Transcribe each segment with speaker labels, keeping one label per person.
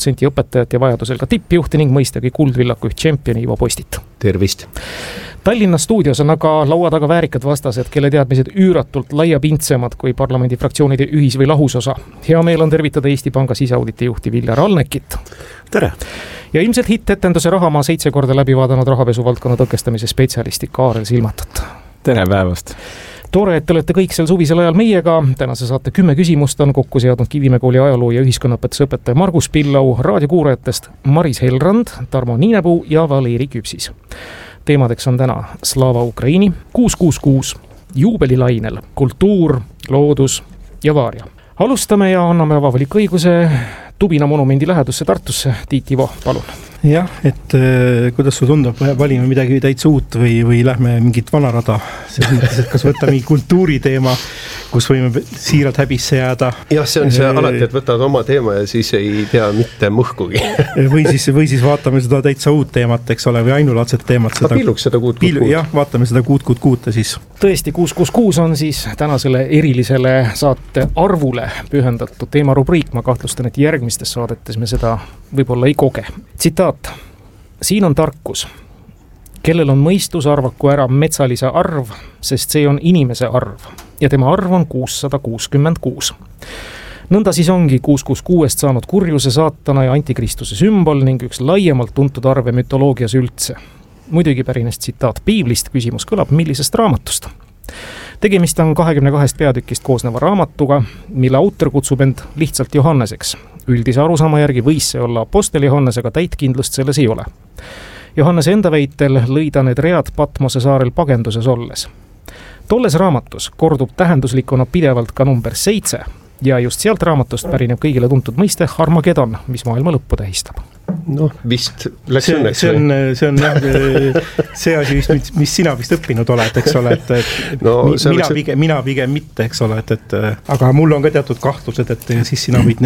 Speaker 1: 100% õpetajat ja vajadusel ka tippjuhti ning mõistagi Kuldvillaku tšempioni Ivo Postit.
Speaker 2: Tervist!
Speaker 1: Tallinna stuudios on aga laua taga väärikad vastased, kelle teadmised üüratult laiapindsemad kui parlamendi fraktsioonide ühis- või lahusosa. Hea meel on tervitada Eesti Panga siseauditi juhti Viljar Alnekit.
Speaker 3: Tere!
Speaker 1: Ja ilmselt hitt-etenduse Rahamaa 7 korda läbi vaadanud rahapesu valdkonna tõkestamise spetsialisti Kaarel Silmatat.
Speaker 4: Tere päevast!
Speaker 1: Tore, et te olete kõik seal suvisel ajal meiega. Tänase saate 10 küsimust on kokku seadnud Kivimäe kooli ajaloo ja ühiskonnaõpetuse õpetaja Margus Pillau, raadiokuurajatest Maris Helrand, Tarmo Niinepuu ja Valeri Küpsis. Teemadeks on täna Slava Ukraini, 666, juubelilainel, kultuur, loodus ja vaaria. Alustame ja anname avaliku õiguse Tubina monumendi lähedusse Tartusse. Tiit Ivo, palun.
Speaker 3: Jah, et kuidas sul tundub, valime midagi täitsa uut või lähme mingit vanarada, selles mõttes, et kas võtta mingi kultuuriteema, kus võime siiralt häbisse jääda.
Speaker 2: Jah, see on see alati, et võtad oma teema ja siis ei tea mitte mõhkugi.
Speaker 3: või siis vaatame seda täitsa uut teemat, eks ole, või ainulaadset teemat.
Speaker 2: Piiluks seda 666.
Speaker 3: Jah, vaatame seda 666 siis.
Speaker 1: Tõesti, 666 on siis tänasele erilisele saate arvule pühendatud teemarubriik. Ma kahtlustan, et järgmistes saadetes me seda võib-olla ei koge. Tsitaat. Siin on tarkus. Kellel on mõistus, arvaku ära metsalise arv, sest see on inimese arv ja tema arv on 666. Nõnda siis ongi 666 saanud kurjuse, saatana ja antikristuse sümbol ning üks laiemalt tuntud arve mütoloogias üldse. Muidugi pärines tsitaat piiblist, küsimus kõlab, millisest raamatust? Tegemist on 22 peatükist koosneva raamatuga, mille autor kutsub end lihtsalt Johanneseks. Üldise arusaama järgi võis see olla Apostel Johannes, aga täitkindlust selles ei ole. Johannese enda väitel lõi ta need read Patmose saarel pagenduses olles. Tolles raamatus kordub tähenduslikuna pidevalt ka number 7 ja just sealt raamatust pärineb kõigile tuntud mõiste Harmagedon, mis maailma lõppu tähistab.
Speaker 2: Noh, vist läks õnneks.
Speaker 3: See on jah, see asi, mis sina vist õppinud oled, eks ole, et no, mina pigem mitte, eks ole, et aga mul on ka teatud kahtlused, et siis sina võid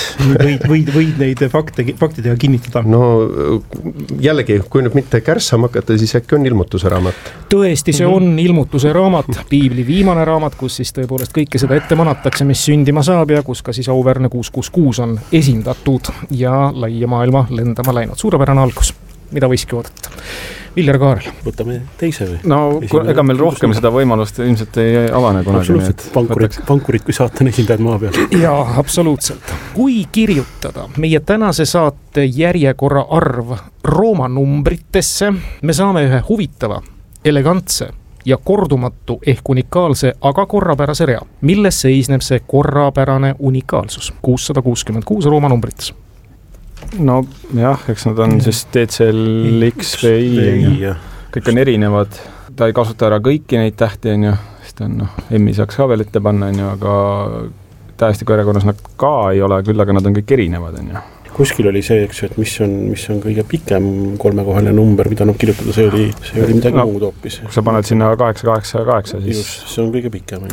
Speaker 3: neid faktidega kinnitada.
Speaker 2: No jällegi, kui nüüd mitte kärssama hakata, siis äkki on ilmutuse raamat.
Speaker 1: Tõesti, see on ilmutuse raamat, piibli viimane raamat, kus siis tõepoolest kõike seda ette manatakse, mis sündima saab ja kus ka siis auväärne 666 on esindatud ja laia maailma lendama läinud. Suurepärane algus. Mida võiski oodata? Viljar Kaarel.
Speaker 3: Võtame teise või?
Speaker 4: No, ega meil rohkem seda võimalust ilmselt ei avane kunagi.
Speaker 3: Pankurid kui saatan esindajad maa peal.
Speaker 1: Jaa, absoluutselt. Kui kirjutada meie tänase saate järjekorra arv Rooma numbritesse, me saame ühe huvitava, elegantse ja kordumatu ehk unikaalse, aga korrapärase rea. Milles seisneb see korrapärane unikaalsus? 666 Rooma numbrites.
Speaker 4: No jah, eks nad on siis DCL, XVI, kõik on erinevad. Ta ei kasuta ära kõiki neid tähti, sest M-i saaks ka veel ette panna, aga tähestiku järjekorras nad ka ei ole, küll aga nad on kõik erinevad.
Speaker 5: Kuskil oli see, eks, et mis on kõige pikem kolmekohaline number, mida nad kirjutada, see oli midagi muud hoopis.
Speaker 4: Kui sa paned sinna 888, siis...
Speaker 5: Just, see on kõige pikem,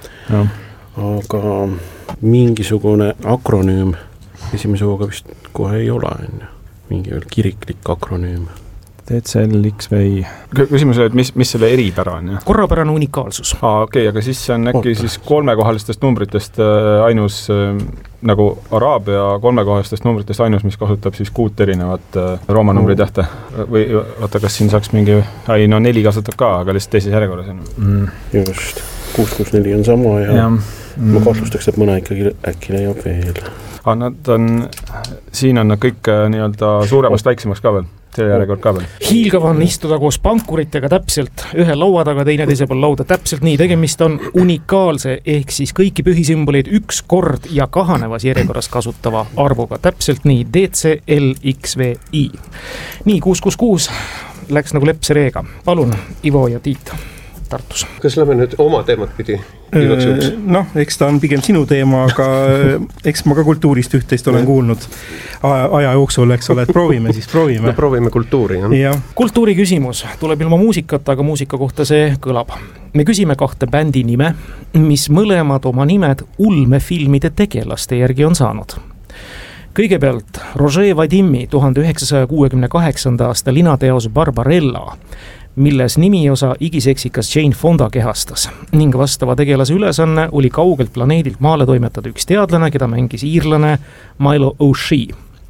Speaker 5: Aga mingisugune akronüüm esimese hooga vist kohe ei ole, mingi veel kiriklik akronüüm.
Speaker 4: DCL, XVI. Küsimus oli, et mis selle eripära on?
Speaker 1: Korrapärane unikaalsus.
Speaker 4: Okei, aga siis on äkki siis kolmekohalistest numbritest ainus, nagu Araabia kolmekohalistest numbritest ainus, mis kasutab siis 6 erinevat Rooma numbri tähte. Või oota, kas siin saaks mingi... 4 kasutab ka, aga lihtsalt teises järjekorras.
Speaker 5: Just, 664 on sama ja ma kahtlustaks, et mõne ikkagi äkki leiab veel.
Speaker 4: Siin on nad kõik nii-öelda suuremast väiksemaks ka veel, see järjekord ka veel.
Speaker 1: Hiilgav on istuda koos pankuritega täpselt ühe laua taga, teine teise pool lauda täpselt nii. Tegemist on unikaalse ehk siis kõiki pühisümboleid üks kord ja kahanevas järjekorras kasutava arvuga. Täpselt nii, DCLXVI. Nii, 666 läks nagu lepsereega. Palun, Ivo ja Tiit Tartus.
Speaker 2: Kas lähme nüüd oma teemat pidi?
Speaker 3: Eks ta on pigem sinu teema, aga eks ma ka kultuurist üht-teist olen kuulnud aja jooksul, eks ole, et proovime.
Speaker 2: No, proovime kultuuri.
Speaker 1: Kultuuri küsimus tuleb ilma muusikata, aga muusika kohta see kõlab. Me küsime 2 bändi nime, mis mõlemad oma nimed ulmefilmide tegelaste järgi on saanud. Kõigepealt Roger Vadimi 1968. aasta linateos Barbarella, milles nimiosa igiseksikas Jane Fonda kehastas ning vastava tegelase ülesanne oli kaugelt planeedilt maale toimetada üks teadlane, keda mängis iirlane Milo O'Shea.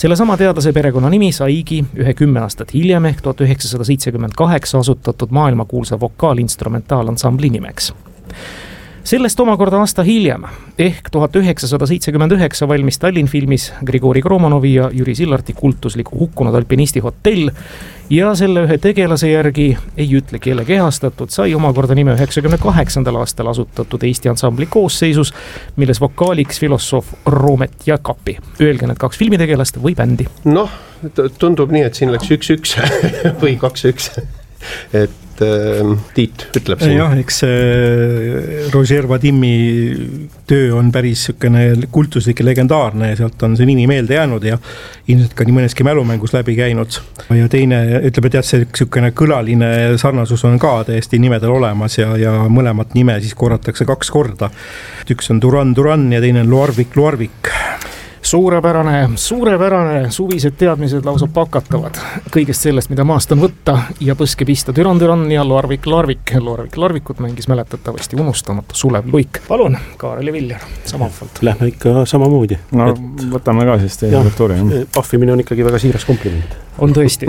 Speaker 1: Selle sama teadlase perekonnanimi saigi 10 aastat hiljem ehk 1978 asutatud maailmakuulsa vokaal-instrumentaalansambli nimeks. Sellest omakorda aasta hiljem ehk 1979 valmis Tallinn filmis Grigori Kromanovi ja Jüri Sillarti kultusliku hukkunud alpinisti hotell ja selle ühe tegelase järgi ei ütle kelle kehastatud sai omakorda nime 98. aastal asutatud Eesti ansambli koosseisus, milles vokaaliks filosoof Roomet ja Kapi. Öelge need 2 filmitegelast või bändi?
Speaker 2: Noh, tundub nii, et siin läks 1-1 või 2-1. Et Tiit ütleb siin.
Speaker 3: Jah, eks Roger Vadimi töö on päris sükene kultuslik ja legendaarne ja sealt on see nimi meelde jäänud ja ilmselt ka nii mõneski mälumängus läbi käinud. Ja teine ütleb, et jah, see sükene kõlaline sarnasus on ka täiesti nimedel olemas ja mõlemat nime siis korratakse 2 korda. Üks on Duran ja teine on Loarvik.
Speaker 1: Suurepärane, suvised teadmised lausa pakatavad kõigest sellest, mida maast on võtta ja põske pista. Duran ja Larvikut mängis mäletatavasti unustamata Sulev Luik. Palun, Kaarel ja Viljar, samavalt.
Speaker 5: Lähme ikka samamoodi.
Speaker 4: No võtame ka siis teie kultuuri.
Speaker 5: Pahvimine on ikkagi väga siiras kompliment.
Speaker 1: On tõesti.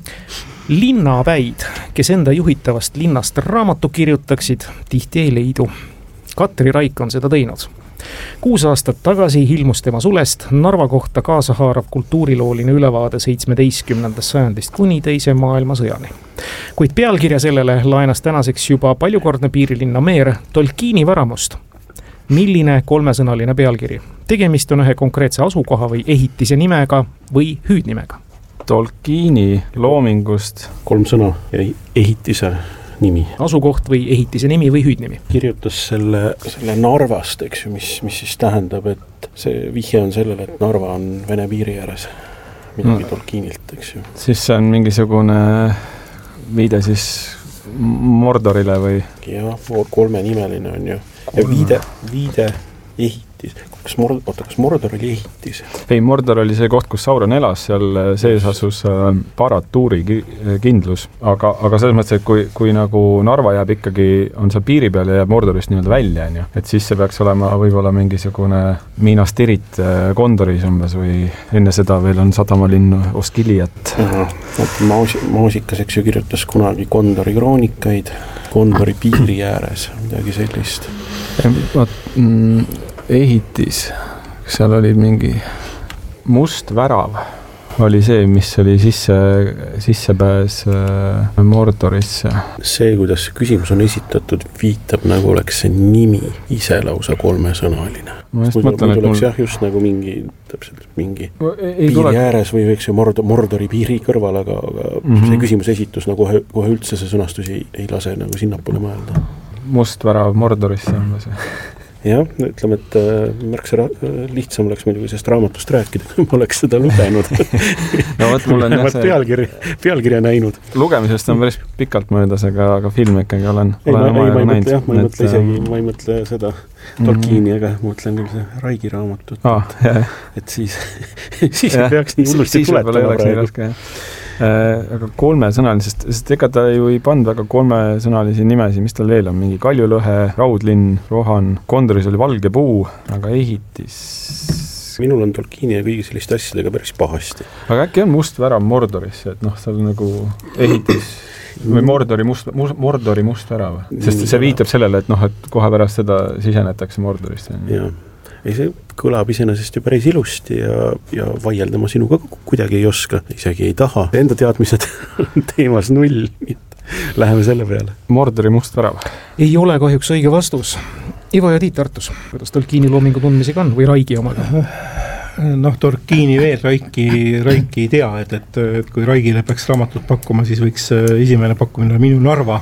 Speaker 1: Linnapäid, kes enda juhitavast linnast raamatu kirjutaksid, tihti ei leidu. Katri Raik on seda teinud. 6 aastat tagasi ilmus tema sulest Narva kohta kaasahaarav kultuurilooline ülevaade 17. sajandist kuni teise maailmasõjani. Kuid pealkirja sellele laenas tänaseks juba paljukordne piirilinna meer Tolkieni Varamust. Milline 3-sõnaline pealkiri? Tegemist on ühe konkreetse asukoha või ehitise nimega või hüüdnimega?
Speaker 4: Tolkieni loomingust
Speaker 5: 3 sõna ja ehitise nimi.
Speaker 1: Asukoht või ehitise nimi või hüüdnimi?
Speaker 5: Kirjutas selle Narvast, eks ju, mis siis tähendab, et see vihje on sellele, et Narva on Vene piiri ääres. Midagi Tolkienilt, eks ju. Siis
Speaker 4: see on mingisugune viide siis Mordorile või?
Speaker 5: Jah, 3-nimeline on ju. Ja viide ehitis. Kas Mordor oli ehitis?
Speaker 4: Ei, Mordor oli see koht, kus Sauron elas, seal sees asus Barad-dûri kindlus, aga selles mõttes, et kui nagu Narva jääb ikkagi, on seal piiri peal ja jääb Mordorist nii-öelda välja, et siis see peaks olema võib-olla mingisugune Minas Tirith Gondoris umbes või enne seda veel on sadamalinn Osgiliat.
Speaker 5: Maasikas, eks ju, kirjutas kunagi Gondori kroonikaid, Gondori piiri ääres, midagi sellist.
Speaker 4: Ehitis, seal oli mingi must värav, oli see, mis oli sissepääs Mordorisse.
Speaker 5: See, kuidas see küsimus on esitatud, viitab nagu oleks see nimi ise lausa 3-sõnaline. Ma tuleks jah just nagu mingi piiri ääres või võiks ju Mordori piiri kõrval, aga see küsimus esitus nagu kohe üldse see sõnastus ei lase nagu sinnapoole mõelda.
Speaker 4: Must värav Mordorisse on see.
Speaker 5: Jah, ütleme, et märksa lihtsam oleks muidugi sellest raamatust rääkida, kui ma oleks seda lugenud.
Speaker 4: No võt, mul on
Speaker 5: pealkirja näinud.
Speaker 4: Lugemisest on päris pikalt möödas, aga film ikkagi olen
Speaker 5: näinud. Ma ei mõtle seda Tolkieni, aga mõtlen küll see Raigi raamatut. Et siis peaks nii hullusti tuletama praegu.
Speaker 4: Aga 3-sõnalisest, sest ega ta ju ei pannud väga 3-sõnalisi nimesi, mis tal veel on, mingi Kaljulõhe, Raudlinn, Rohan, Kondoris oli Valge puu, aga ehitis.
Speaker 5: Minul on Tolkieni ja kõigi selliste asjadega päris pahasti.
Speaker 4: Aga äkki on must värav Mordorisse, et seal nagu ehitis või Mordori must värav, sest see viitab sellele, et kohe pärast seda sisenetakse Mordorist.
Speaker 5: Jah. Ei, see kõlab iseenesest ju päris ilusti ja vaielda ma sinuga kuidagi ei oska, isegi ei taha. Enda teadmised teemas 0, läheme selle peale.
Speaker 4: Mordori must värav.
Speaker 1: Ei ole kahjuks õige vastus. Ivo ja Tiit Tartus, kuidas Tolkieni loomingu tundmisega on või Raigi omaga?
Speaker 3: Tolkieni veel Raiki ei tea, et kui Raigile peaks raamatut pakkuma, siis võiks esimene pakkumine minu Narva.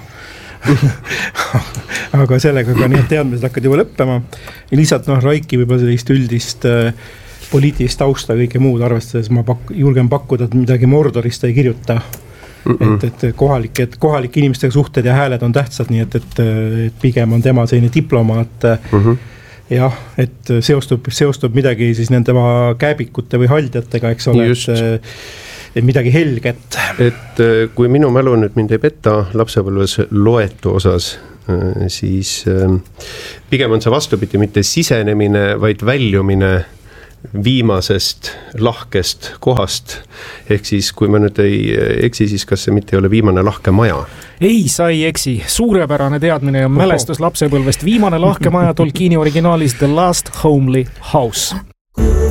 Speaker 3: Aga sellega ka need teadmised hakkad juba lõppema ja lihtsalt Raiki võib-olla sellist üldist poliitilist tausta kõike muud arvestades ma julgen pakkuda, et midagi Mordorist ei kirjuta. Et kohalike inimestega suhted ja hääled on tähtsad, nii et pigem on tema selline diplomaat. Jah, et seostub midagi siis nende kääbikute või haldjatega, eks ole, et midagi helget.
Speaker 2: Et kui minu mälu nüüd mind ei petta lapsepõlves loetu osas, siis pigem on see vastupidi, mitte sisenemine, vaid väljumine viimasest lahkest kohast, ehk siis kui ma nüüd ei eksi, siis kas see mitte ei ole viimane lahke maja?
Speaker 1: Ei, sa ei eksi. Suurepärane teadmine ja mälestus lapsepõlvest. Viimane lahke maja Tolkieni originaalis The Last Homely House.